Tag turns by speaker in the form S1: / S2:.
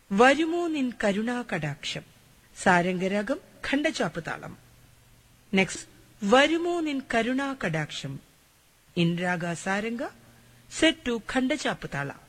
S1: വരുമോ നിൻ കരുണാ കടാക്ഷം. സാരംഗരാഗം ഖണ്ഡചാപ്പ് താളം. നെക്സ്റ്റ്, വരുമോ നിൻ കരുണാ കടാക്ഷം ഇൻ രാഗ സാരംഗ, സെറ്റ് ടു ഖണ്ഡചാപ്പ് താള.